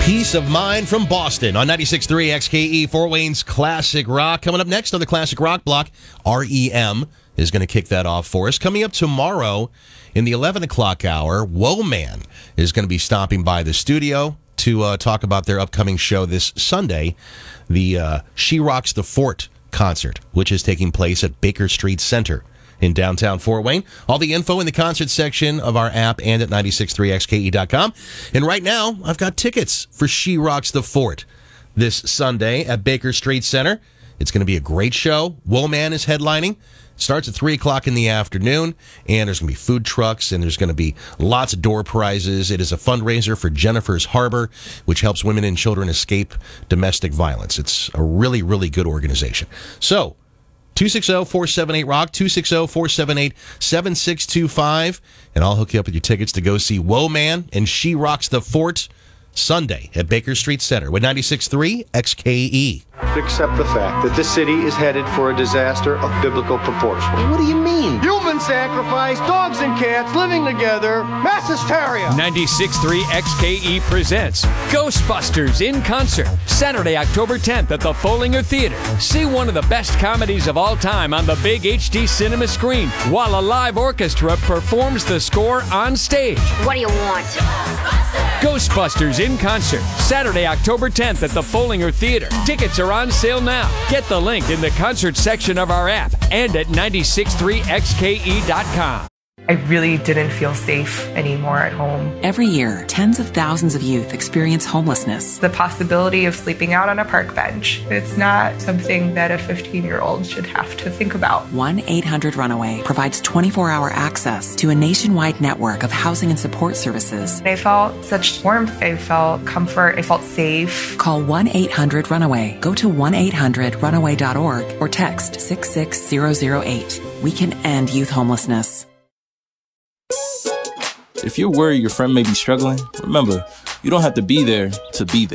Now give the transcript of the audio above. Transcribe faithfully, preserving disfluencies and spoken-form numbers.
Peace of Mind from Boston on ninety-six point three X K E, Fort Wayne's Classic Rock. Coming up next on the Classic Rock Block, R E M is going to kick that off for us. Coming up tomorrow in the eleven o'clock hour, Woe Man is going to be stopping by the studio to uh, talk about their upcoming show this Sunday, the uh, She Rocks the Fort concert, which is taking place at Baker Street Center in downtown Fort Wayne. All the info in the concert section of our app and at ninety-six point three X K E dot com. And right now, I've got tickets for She Rocks the Fort this Sunday at Baker Street Center. It's going to be a great show. Woe Man is headlining. Starts at three o'clock in the afternoon, and there's going to be food trucks, and there's going to be lots of door prizes. It is a fundraiser for Jennifer's Harbor, which helps women and children escape domestic violence. It's a really, really good organization. So, two six zero, four seven eight, ROCK, two six zero, four seven eight, seven six two five, and I'll hook you up with your tickets to go see Woe Man and She Rocks the Fort Sunday at Baker Street Center with ninety-six point three X K E. Accept the fact that this city is headed for a disaster of biblical proportions. What do you mean? Human sacrifice, dogs and cats living together, mass hysteria. ninety-six point three X K E presents Ghostbusters in concert, Saturday, October tenth at the Follinger Theater. See one of the best comedies of all time on the big H D cinema screen, while a live orchestra performs the score on stage. What do you want? Ghostbusters in concert, Saturday, October tenth at the Follinger Theater. Tickets are on sale now. Get the link in the concert section of our app and at ninety-six point three X K E dot com. I really didn't feel safe anymore at home. Every year, tens of thousands of youth experience homelessness. The possibility of sleeping out on a park bench, it's not something that a fifteen-year-old should have to think about. one eight hundred runaway provides twenty-four hour access to a nationwide network of housing and support services. I felt such warmth. I felt comfort. I felt safe. Call one eight hundred runaway. Go to one eight hundred runaway dot org or text six six zero zero eight. We can end youth homelessness. If you're worried your friend may be struggling, remember, you don't have to be there to be there.